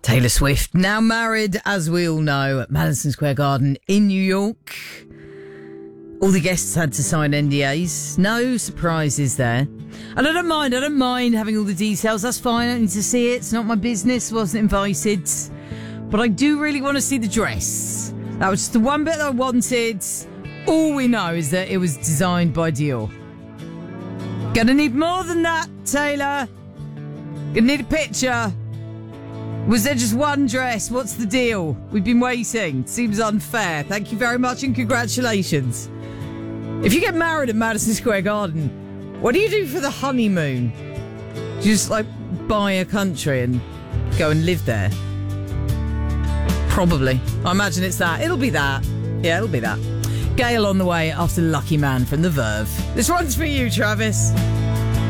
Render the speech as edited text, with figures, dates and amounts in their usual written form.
Taylor Swift, now married, as we all know, at Madison Square Garden in New York. All the guests had to sign NDAs. No surprises there. And I don't mind having all the details. That's fine, I don't need to see it. It's not my business, wasn't invited. But I do really want to see the dress. That was just the one bit that I wanted. All we know is that it was designed by Dior. Gonna need more than that, Taylor. Gonna need a picture. Was there just one dress? What's the deal? We've been waiting. Seems unfair. Thank you very much and congratulations. If you get married at Madison Square Garden, what do you do for the honeymoon? Do you just, buy a country and go and live there? Probably. I imagine it's that. It'll be that. Yeah, it'll be that. Gail on the way after Lucky Man from The Verve. This one's for you, Travis.